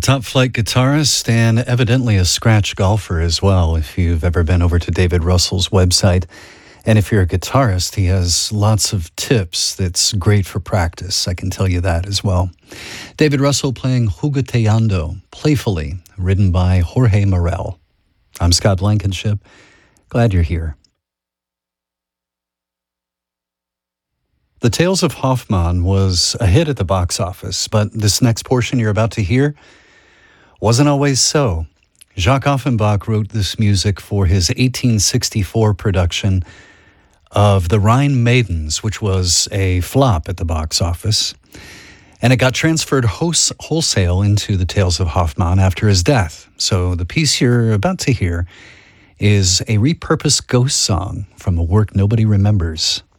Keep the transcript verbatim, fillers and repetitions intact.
top flight guitarist and evidently a scratch golfer as well, if you've ever been over to David Russell's website. And if you're a guitarist, he has lots of tips that's great for practice. I can tell you that as well. David Russell playing Jugueteando, Playfully, written by Jorge Morel. I'm Scott Blankenship. Glad you're here. The Tales of Hoffmann was a hit at the box office, but this next portion you're about to hear wasn't always so. Jacques Offenbach wrote this music for his eighteen sixty-four production of The Rhine Maidens, which was a flop at the box office, and it got transferred wholes- wholesale into The Tales of Hoffmann after his death. So the piece you're about to hear is a repurposed ghost song from a work nobody remembers.